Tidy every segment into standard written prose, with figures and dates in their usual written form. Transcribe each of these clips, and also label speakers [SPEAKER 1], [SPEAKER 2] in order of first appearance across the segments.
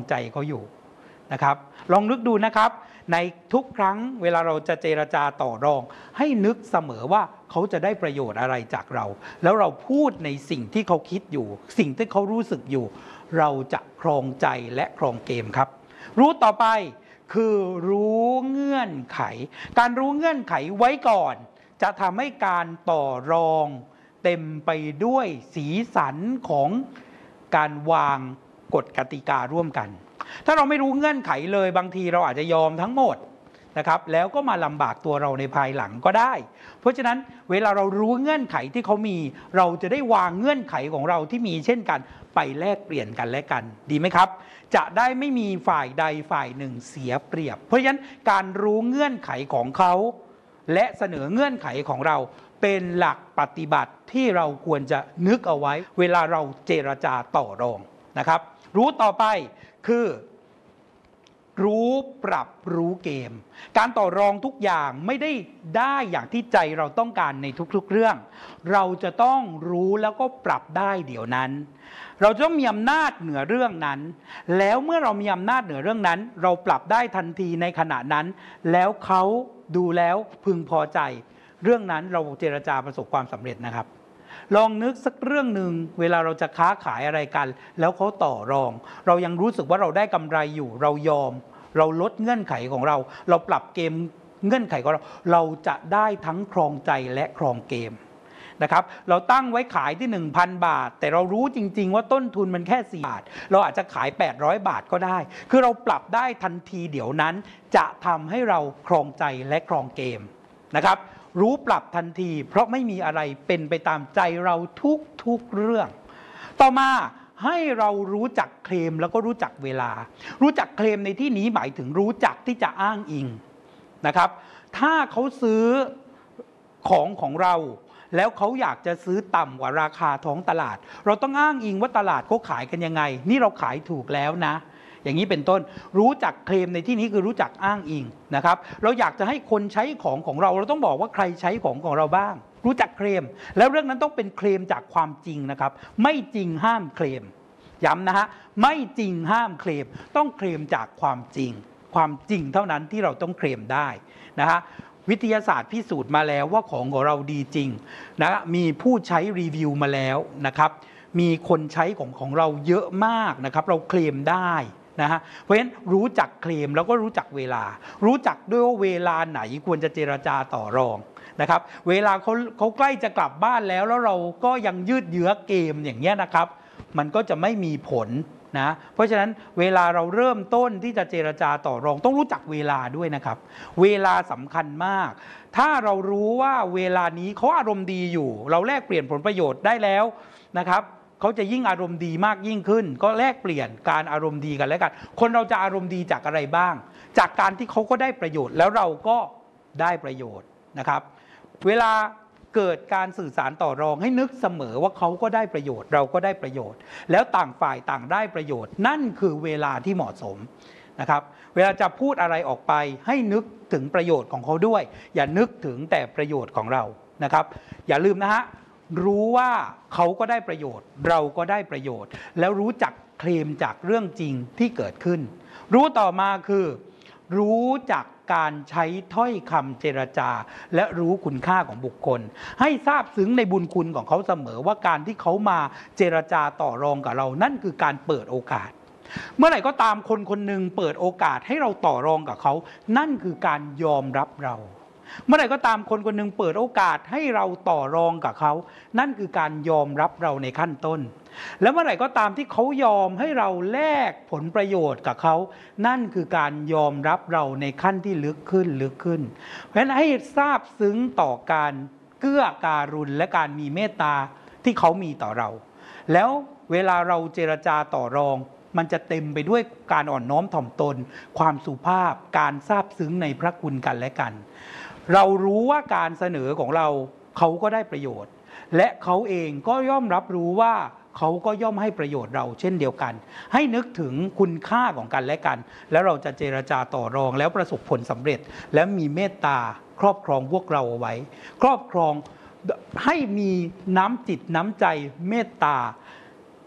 [SPEAKER 1] ใจเขาอยู่นะครับลองนึกดูนะครับในทุกครั้งเวลาเราจะเจรจาต่อรองให้นึกเสมอว่าเขาจะได้ประโยชน์อะไรจากเราแล้วเราพูดในสิ่งที่เขาคิดอยู่สิ่งที่เขารู้สึกอยู่เราจะครองใจและครองเกมครับรู้ต่อไปคือรู้เงื่อนไขการรู้เงื่อนไขไว้ก่อนจะทำให้การต่อรองเต็มไปด้วยสีสันของการวางกฎกติการ่วมกันถ้าเราไม่รู้เงื่อนไขเลยบางทีเราอาจจะยอมทั้งหมดนะครับแล้วก็มาลำบากตัวเราในภายหลังก็ได้เพราะฉะนั้นเวลาเรารู้เงื่อนไขที่เขามีเราจะได้วางเงื่อนไขของเราที่มีเช่นกันไปแลกเปลี่ยนกันและกันดีไหมครับจะได้ไม่มีฝ่ายใดฝ่ายหนึ่งเสียเปรียบเพราะฉะนั้นการรู้เงื่อนไขของเขาและเสนอเงื่อนไขของเราเป็นหลักปฏิบัติที่เราควรจะนึกเอาไว้เวลาเราเจรจาต่อรองนะครับรู้ต่อไปคือรู้ปรับรู้เกมการต่อรองทุกอย่างไม่ได้อย่างที่ใจเราต้องการในทุกๆเรื่องเราจะต้องรู้แล้วก็ปรับได้เดี๋ยวนั้นเราต้องมีอำนาจเหนือเรื่องนั้นแล้วเมื่อเรามีอำนาจเหนือเรื่องนั้นเราปรับได้ทันทีในขณะนั้นแล้วเขาดูแล้วพึงพอใจเรื่องนั้นเราเจรจาประสบความสำเร็จนะครับลองนึกสักเรื่องหนึ่งเวลาเราจะค้าขายอะไรกันแล้วเขาต่อรองเรายังรู้สึกว่าเราได้กำไรอยู่เรายอมเราลดเงื่อนไขของเราเราปรับเกมเงื่อนไขของเราจะได้ทั้งครองใจและครองเกมนะครับเราตั้งไว้ขายที่ 1,000 บาทแต่เรารู้จริงๆว่าต้นทุนมันแค่4 บาทเราอาจจะขาย800 บาทก็ได้คือเราปรับได้ทันทีเดี๋ยวนั้นจะทำให้เราครองใจและครองเกมนะครับรู้ปรับทันทีเพราะไม่มีอะไรเป็นไปตามใจเราทุกเรื่องต่อมาให้เรารู้จักเคลมแล้วก็รู้จักเวลารู้จักเคลมในที่นี้หมายถึงรู้จักที่จะอ้างอิงนะครับถ้าเขาซื้อของเราแล้วเขาอยากจะซื้อต่ำกว่าราคาท้องตลาดเราต้องอ้างอิงว่าตลาดเขาขายกันยังไงนี่เราขายถูกแล้วนะอย่างนี้เป็นต้นรู้จักเคลมในที่นี้คือรู้จักอ้างอิงนะครับเราอยากจะให้คนใช้ของเราต้องบอกว่าใครใช้ของเราบ้างรู้จักเคลมแล้วเรื่องนั้นต้องเป็นเคลมจากความจริงนะครับไม่จริงห้ามเคลมย้ำนะฮะไม่จริงห้ามเคลมต้องเคลมจากความจริงความจริงเท่านั้นที่เราต้องเคลมได้นะฮะวิทยาศาสตร์พิสูจน์มาแล้วว่าของเราดีจริงนะมีผู้ใช้รีวิวมาแล้วนะครับมีคนใช้ของเราเยอะมากนะครับเราเคลมได้นะฮะเพราะฉะนั้นรู้จักเคลมแล้วก็รู้จักเวลารู้จักด้วยว่าเวลาไหนควรจะเจรจาต่อรองนะครับเวลาเขาใกล้จะกลับบ้านแล้วเราก็ยังยืดเยื้อเกมอย่างเงี้ยนะครับมันก็จะไม่มีผลนะเพราะฉะนั้นเวลาเราเริ่มต้นที่จะเจรจาต่อรองต้องรู้จักเวลาด้วยนะครับเวลาสำคัญมากถ้าเรารู้ว่าเวลานี้เขาอารมณ์ดีอยู่เราแลกเปลี่ยนผลประโยชน์ได้แล้วนะครับเขาจะยิ่งอารมณ์ดีมากยิ่งขึ้นก็แลกเปลี่ยนการอารมณ์ดีกันแล้วกันคนเราจะอารมณ์ดีจากอะไรบ้างจากการที่เขาก็ได้ประโยชน์แล้วเราก็ได้ประโยชน์นะครับเวลาเกิดการสื่อสารต่อรองให้นึกเสมอว่าเขาก็ได้ประโยชน์เราก็ได้ประโยชน์แล้วต่างฝ่ายต่างได้ประโยชน์นั่นคือเวลาที่เหมาะสมนะครับเวลาจะพูดอะไรออกไปให้นึกถึงประโยชน์ของเขาด้วยอย่านึกถึงแต่ประโยชน์ของเรานะครับอย่าลืมนะฮะรู้ว่าเขาก็ได้ประโยชน์เราก็ได้ประโยชน์แล้วรู้จักเคลมจากเรื่องจริงที่เกิดขึ้นรู้ต่อมาคือรู้จักการใช้ถ้อยคำเจรจาและรู้คุณค่าของบุคคลให้ทราบซึ้งในบุญคุณของเขาเสมอว่าการที่เขามาเจรจาต่อรองกับเรานั่นคือการเปิดโอกาสเมื่อไหร่ก็ตามคนคนหนึ่งเปิดโอกาสให้เราต่อรองกับเขานั่นคือการยอมรับเราเมื่อไหร่ก็ตามคนคนหนึ่งเปิดโอกาสให้เราต่อรองกับเขานั่นคือการยอมรับเราในขั้นต้นแล้วเมื่อไหร่ก็ตามที่เขายอมให้เราแลกผลประโยชน์กับเขานั่นคือการยอมรับเราในขั้นที่ลึกขึ้นเพราะฉะนั้นให้ทราบซึ้งต่อการเกื้อการุณและการมีเมตตาที่เขามีต่อเราแล้วเวลาเราเจรจาต่อรองมันจะเต็มไปด้วยการอ่อนน้อมถ่อมตนความสุภาพการซาบซึ้งในพระคุณกันและกันเรารู้ว่าการเสนอของเราเขาก็ได้ประโยชน์และเขาเองก็ย่อมรับรู้ว่าเขาก็ย่อมให้ประโยชน์เราเช่นเดียวกันให้นึกถึงคุณค่าของกันและกันแล้วเราจะเจรจาต่อรองแล้วประสบผลสำเร็จและมีเมตตาครอบครองพวกเราเอาไว้ครอบครองให้มีน้ำจิตน้ำใจเมตตา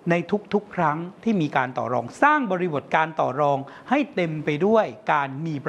[SPEAKER 1] ในทุกๆครั้งที่มีการต่อรองสร้างบริบทการต่อรองให้เต็มไปด้วยการมี